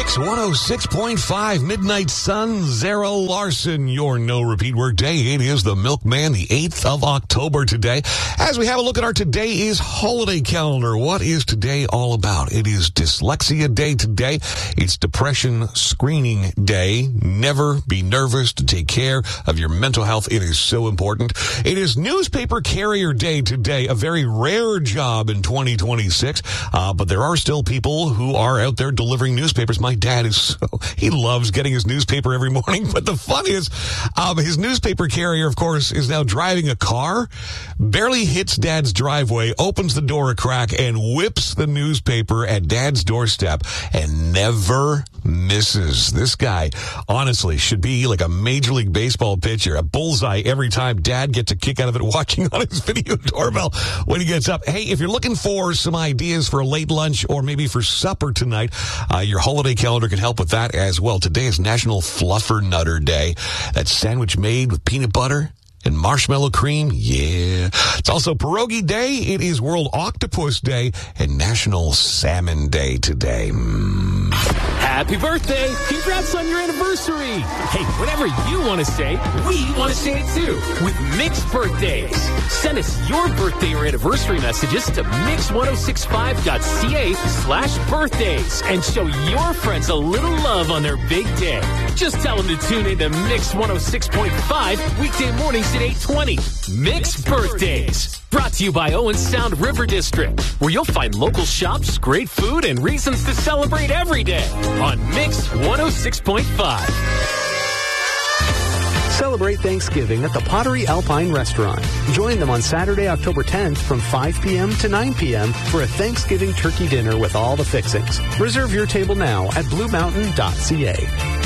Mix 106.5, Midnight Sun, Zara Larson, your no-repeat work day. It is the Milkman, the 8th of October today. As we have a look at our Today is Holiday calendar. What is today all about? It is Dyslexia Day today. It's Depression Screening Day. Never be nervous to take care of your mental health. It is so important. It is Newspaper Carrier Day today, a very rare job in 2026, but there are still people who are out there delivering newspapers. My dad he loves getting his newspaper every morning, but the fun is, his newspaper carrier, of course, is now driving a car, barely hits Dad's driveway, opens the door a crack, and whips the newspaper at Dad's doorstep, and never misses. This guy, honestly, should be like a Major League Baseball pitcher, a bullseye every time. Dad gets a kick out of it watching on his video doorbell when he gets up. Hey, if you're looking for some ideas for a late lunch or maybe for supper tonight, your holiday calendar can help with that as well. Today is National Fluffer Nutter Day. That's sandwich made with peanut butter and marshmallow cream. Yeah. It's also Pierogi Day. It is World Octopus Day and National Salmon Day today. Happy birthday! Congrats on your anniversary! Hey, whatever you want to say, we want to say it too with Mix Birthdays. Send us your birthday or anniversary messages to mix106.5.ca/birthdays and show your friends a little love on their big day. Just tell them to tune in to Mix 106.5 weekday mornings at 8:20. Mix Birthdays. Brought to you by Owen Sound River District, where you'll find local shops, great food, and reasons to celebrate every day on Mix 106.5. Celebrate Thanksgiving at the Pottery Alpine Restaurant. Join them on Saturday, October 10th from 5 p.m. to 9 p.m. for a Thanksgiving turkey dinner with all the fixings. Reserve your table now at bluemountain.ca.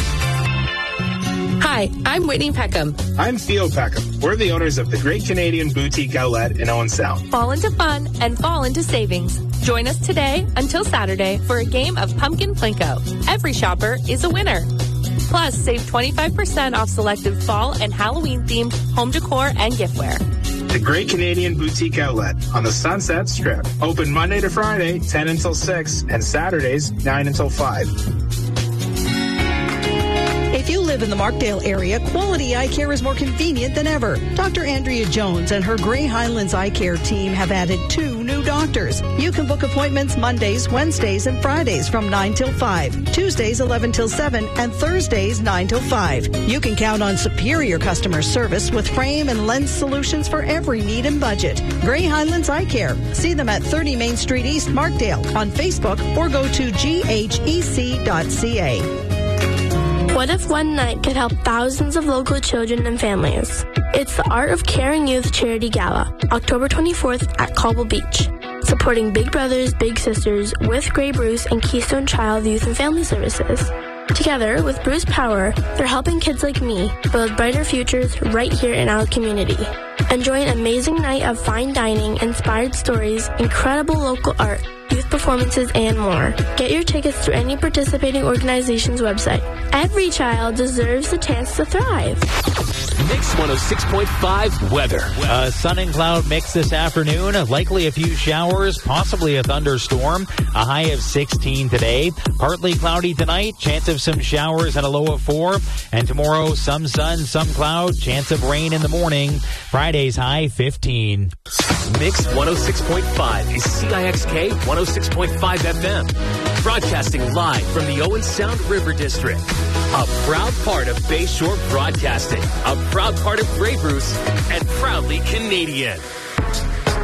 Hi, I'm Whitney Peckham. I'm Theo Peckham. We're the owners of the Great Canadian Boutique Outlet in Owen Sound. Fall into fun and fall into savings. Join us today until Saturday for a game of Pumpkin Plinko. Every shopper is a winner. Plus, save 25% off selective fall and Halloween-themed home decor and giftware. The Great Canadian Boutique Outlet on the Sunset Strip. Open Monday to Friday, 10 until 6, and Saturdays, 9 until 5. If you live in the Markdale area, quality eye care is more convenient than ever. Dr. Andrea Jones and her Grey Highlands Eye Care team have added 2 new doctors. You can book appointments Mondays, Wednesdays, and Fridays from 9 till 5, Tuesdays 11 till 7, and Thursdays 9 till 5. You can count on superior customer service with frame and lens solutions for every need and budget. Grey Highlands Eye Care. See them at 30 Main Street East, Markdale on Facebook or go to ghec.ca. What if one night could help thousands of local children and families? It's the Art of Caring Youth Charity Gala, October 24th at Cobble Beach. Supporting Big Brothers Big Sisters with Grey Bruce and Keystone Child Youth and Family Services. Together with Bruce Power, they're helping kids like me build brighter futures right here in our community. Enjoy an amazing night of fine dining, inspired stories, incredible local art, youth performances, and more. Get your tickets through any participating organization's website. Every child deserves the chance to thrive. Mix 106.5 weather. Sun and cloud mix this afternoon. Likely a few showers, possibly a thunderstorm. A high of 16 today. Partly cloudy tonight. Chance of some showers and a low of 4. And tomorrow, some sun, some cloud. Chance of rain in the morning. Friday's high 15. Mix 106.5 is CIXK 106.5 FM. Broadcasting live from the Owen Sound River District. A proud part of Bayshore Broadcasting. A proud part of Grey Bruce and proudly Canadian.